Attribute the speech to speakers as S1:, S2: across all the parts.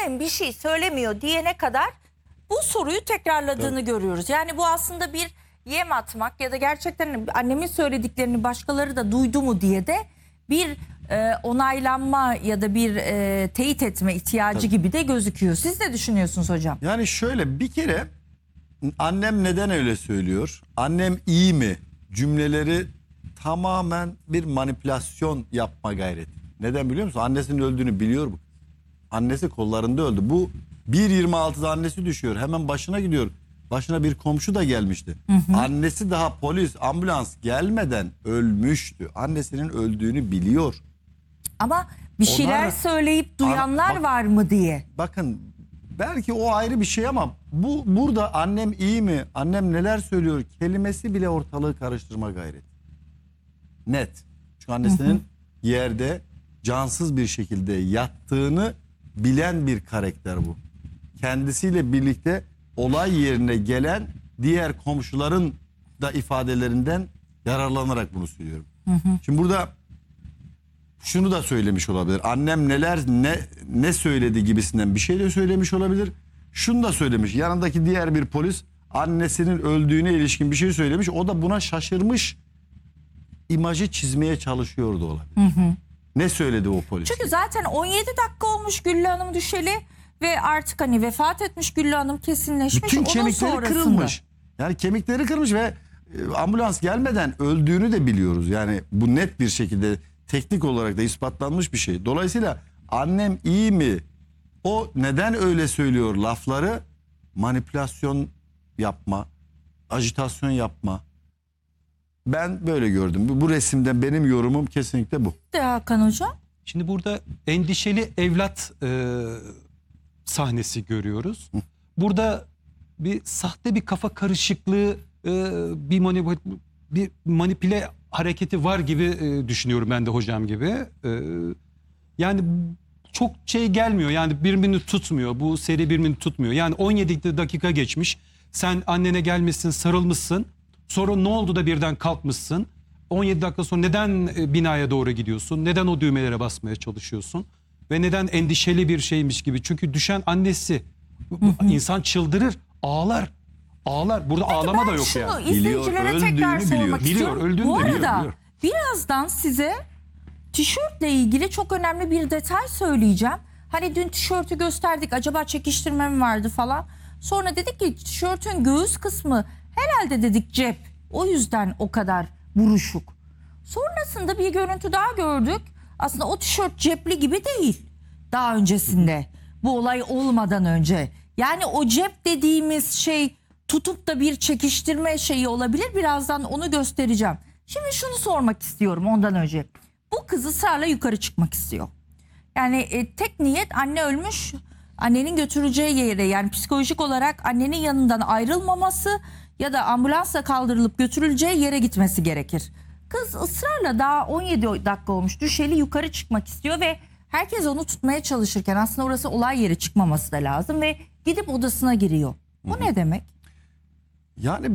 S1: annem bir şey söylemiyor diyene kadar bu soruyu tekrarladığını görüyoruz. Yani bu aslında bir yem atmak ya da gerçekten annemin söylediklerini başkaları da duydu mu diye de bir onaylanma ya da bir teyit etme ihtiyacı gibi de gözüküyor. Siz ne düşünüyorsunuz hocam?
S2: Yani şöyle, bir kere annem neden öyle söylüyor? Annem iyi mi? Cümleleri tamamen bir manipülasyon yapma gayreti. Neden biliyor musun? Annesinin öldüğünü biliyor bu. Annesi kollarında öldü. Bu 1.26'da annesi düşüyor. Hemen başına gidiyor. Başına bir komşu da gelmişti. Annesi daha polis, ambulans gelmeden ölmüştü. Annesinin öldüğünü biliyor.
S1: Ama bir şeyler
S2: Onlar,
S1: söyleyip duyanlar var mı diye.
S2: Bakın, belki o ayrı bir şey ama burada annem iyi mi? Annem neler söylüyor? Kelimesi bile ortalığı karıştırma gayreti. Net. Çünkü annesinin yerde cansız bir şekilde yattığını bilen bir karakter bu. Kendisiyle birlikte olay yerine gelen diğer komşuların da ifadelerinden yararlanarak bunu söylüyorum. Şimdi burada şunu da söylemiş olabilir. Annem ne söyledi gibisinden bir şey de söylemiş olabilir. Şunu da söylemiş. Yanındaki diğer bir polis annesinin öldüğüne ilişkin bir şey söylemiş. O da buna şaşırmış, imajı çizmeye çalışıyordu olabilir. Ne söyledi o polis?
S1: Çünkü zaten 17 dakika olmuş Güllü Hanım düşeli ve artık hani vefat etmiş Güllü Hanım kesinleşmiş.
S2: Bütün
S1: Onun
S2: kemikleri
S1: sonrasında
S2: kırılmış. Yani kemikleri kırılmış ve ambulans gelmeden öldüğünü de biliyoruz. Yani bu net bir şekilde teknik olarak da ispatlanmış bir şey. Dolayısıyla annem iyi mi? O neden öyle söylüyor lafları? Manipülasyon yapma, ajitasyon yapma. Ben böyle gördüm. Bu resimde benim yorumum kesinlikle bu.
S1: de Hakan Hocam.
S3: Şimdi burada endişeli evlat sahnesi görüyoruz. Burada bir sahte bir kafa karışıklığı, bir manipüle hareketi var gibi düşünüyorum ben de hocam gibi. Yani çok şey gelmiyor, yani birbirini tutmuyor, bu seri birbirini tutmuyor. Yani 17 dakika geçmiş, sen annene gelmişsin, sarılmışsın, sonra ne oldu da birden kalkmışsın. 17 dakika sonra neden binaya doğru gidiyorsun, neden o düğmelere basmaya çalışıyorsun ve neden endişeli bir şeymiş gibi. Çünkü düşen annesi, insan çıldırır, ağlar. Burada
S1: Peki
S3: ağlama da
S1: ben
S3: yok
S1: şunu
S3: yani.
S1: izleyicilere
S2: Biliyor,
S1: tekrar
S2: öldüğünü
S1: sormak
S2: biliyor.
S1: istiyorum.
S3: Öldüğünü
S1: Bu
S3: de biliyor,
S1: arada
S3: biliyor.
S1: birazdan size tişörtle ilgili çok önemli bir detay söyleyeceğim. Hani dün tişörtü gösterdik, acaba çekiştirme mi vardı falan. Sonra dedik ki tişörtün göğüs kısmı herhalde dedik cep. O yüzden o kadar buruşuk. Sonrasında bir görüntü daha gördük. Aslında o tişört cepli gibi değil. Daha öncesinde, bu olay olmadan önce. Yani o cep dediğimiz şey tutup da bir çekiştirme şeyi olabilir. Birazdan onu göstereceğim. Şimdi şunu sormak istiyorum ondan önce. Bu kız ısrarla yukarı çıkmak istiyor. Yani tek niyet anne ölmüş, annenin götüreceği yere, yani psikolojik olarak annenin yanından ayrılmaması ya da ambulansla kaldırılıp götürüleceği yere gitmesi gerekir. Kız ısrarla daha 17 dakika olmuş düşeli yukarı çıkmak istiyor ve herkes onu tutmaya çalışırken aslında orası olay yeri, çıkmaması da lazım ve gidip odasına giriyor. Bu ne demek?
S2: Yani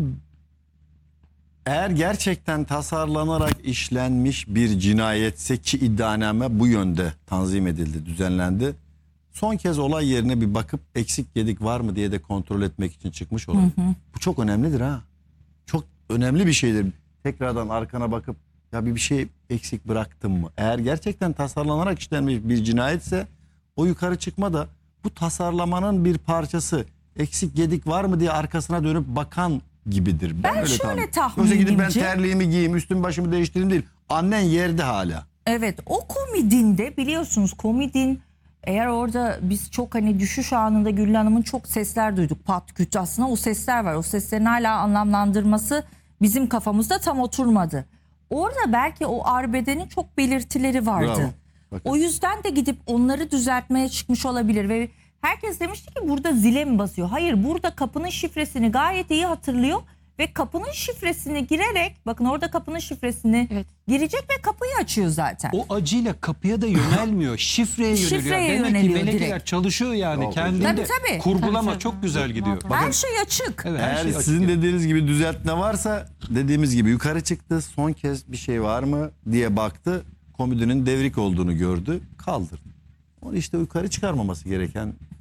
S2: eğer gerçekten tasarlanarak işlenmiş bir cinayetse, ki iddianame bu yönde tanzim edildi, düzenlendi, son kez olay yerine bir bakıp eksik gedik var mı diye de kontrol etmek için çıkmış olabilir. Bu çok önemlidir ha. Çok önemli bir şeydir. Tekrardan arkana bakıp ya bir şey eksik bıraktım mı? Eğer gerçekten tasarlanarak işlenmiş bir cinayetse o yukarı çıkma da bu tasarlamanın bir parçası. Eksik gedik var mı diye arkasına dönüp bakan gibidir.
S1: Ben
S2: öyle
S1: şöyle tahminimce.
S2: Yoksa gidip ben terliğimi giyeyim, üstüm başımı değiştireyim değil. Annen yerde hala.
S1: Evet, o komedinde biliyorsunuz, komedin eğer orada biz çok hani düşüş anında Güllü Hanım'ın çok sesler duyduk, pat küt, aslında o sesler var. O seslerin hala anlamlandırması bizim kafamızda tam oturmadı. Orada belki o arbedenin çok belirtileri vardı.
S2: Bravo. Bakın.
S1: O yüzden de gidip onları düzeltmeye çıkmış olabilir ve herkes demişti ki burada zile mi basıyor? Hayır, burada kapının şifresini gayet iyi hatırlıyor ve kapının şifresini girerek, bakın orada kapının şifresini girecek ve kapıyı açıyor zaten.
S3: O acıyla kapıya da yönelmiyor. Şifreye yöneliyor.
S1: Şifreye
S3: Demek ki
S1: yöneliyor
S3: melekler
S1: direkt.
S3: çalışıyor yani.
S2: Bravo.
S3: Kendinde
S1: Tabii.
S3: kurgulama
S4: Tabii.
S3: çok güzel gidiyor.
S1: Her şey açık.
S3: Evet, her
S2: Eğer
S3: şey açık
S2: sizin
S3: yani.
S2: dediğiniz gibi düzeltme varsa, dediğimiz gibi yukarı çıktı, son kez bir şey var mı diye baktı. Komodinin devrik olduğunu gördü, kaldırdı. Onu işte yukarı çıkarmaması gereken